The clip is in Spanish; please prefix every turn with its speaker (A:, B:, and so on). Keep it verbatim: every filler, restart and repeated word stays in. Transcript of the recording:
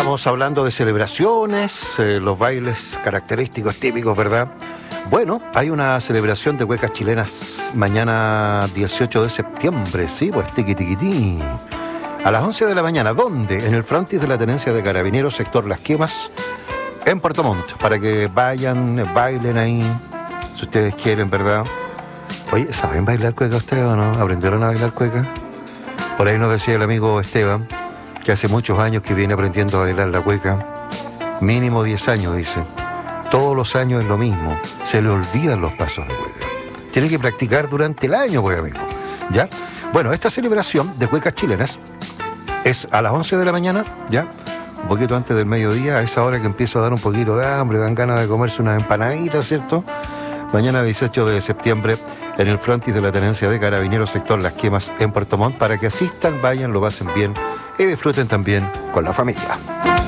A: Estamos hablando de celebraciones, eh, los bailes característicos, típicos, ¿verdad? Bueno, hay una celebración de cuecas chilenas mañana dieciocho de septiembre, sí, pues tiqui tiquití. A las once de la mañana, ¿dónde? En el frontis de la Tenencia de Carabineros, sector Las Quemas, en Puerto Montt, para que vayan, bailen ahí, si ustedes quieren, ¿verdad? Oye, ¿saben bailar cueca ustedes o no? ¿Aprendieron a bailar cueca? Por ahí nos decía el amigo Esteban, que hace muchos años que viene aprendiendo a bailar la cueca. Mínimo diez años, dice. Todos los años es lo mismo. Se le olvidan los pasos de cueca. Tiene que practicar durante el año, pues, amigo. ¿Ya? Bueno, esta celebración de cuecas chilenas es a las once de la mañana, ¿ya? Un poquito antes del mediodía, a esa hora que empieza a dar un poquito de hambre, dan ganas de comerse unas empanaditas, ¿cierto? Mañana dieciocho de septiembre, en el frontis de la Tenencia de Carabineros, sector Las Quemas, en Puerto Montt, para que asistan, vayan, lo pasen bien y disfruten también con la familia.